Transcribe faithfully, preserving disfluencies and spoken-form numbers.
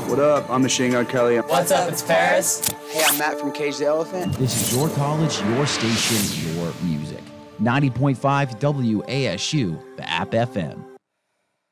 What up? I'm Machine Gun Kelly. What's up? It's Paris. Hey, I'm Matt from Cage the Elephant. This is your college, your station, your music. ninety point five W A S U, the App F M.